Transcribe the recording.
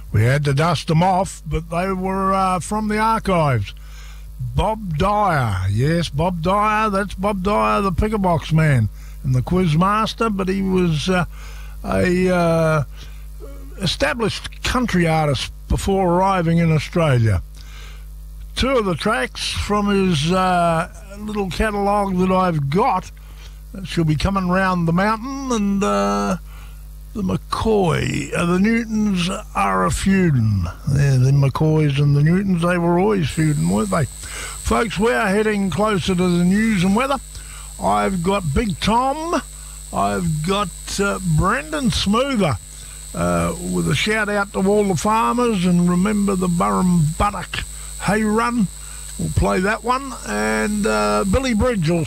We had to dust them off, but they were from the archives. Bob Dyer, yes, Bob Dyer, that's Bob Dyer, the picker box man and the quiz master, but he was a established country artist before arriving in Australia. Two of the tracks from his little catalogue that I've got shall be coming round the mountain, and the McCoy, the Newtons are a feuding. The McCoys and the Newtons, they were always feuding, weren't they? Folks, we're heading closer to the news and weather. I've got Big Tom, I've got Brendan Smoother with a shout out to all the farmers, and remember the Burrum Buttock hay run. We'll play that one, and Billy Bridge will